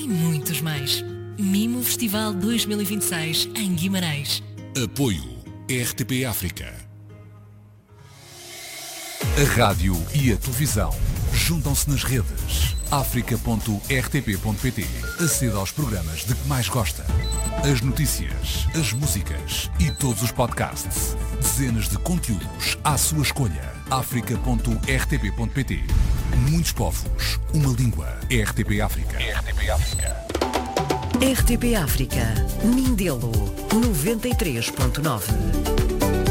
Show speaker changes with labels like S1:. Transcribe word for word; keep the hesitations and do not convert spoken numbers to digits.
S1: muitos mais. Mimo Festival dois mil e vinte e seis em Guimarães.
S2: Apoio R T P África.
S3: A rádio e a televisão juntam-se nas redes. Africa ponto r t p ponto p t. Aceda aos programas de que mais gosta. As notícias, as músicas e todos os podcasts. Dezenas de conteúdos à sua escolha. Africa ponto r t p ponto p t. Muitos povos, uma língua. R T P África. R T P África.
S4: R T P África. Mindelo noventa e três ponto nove.